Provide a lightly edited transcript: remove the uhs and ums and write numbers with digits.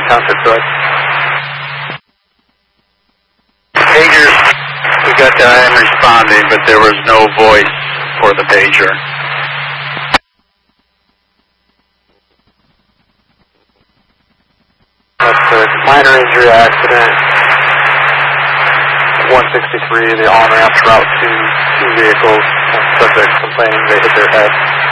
Sounds good. Pagers, we got that I am responding, but there was no voice for the pager. That's a minor injury accident. 163, the on-ramp route to two vehicles. Subject complaining they hit their head.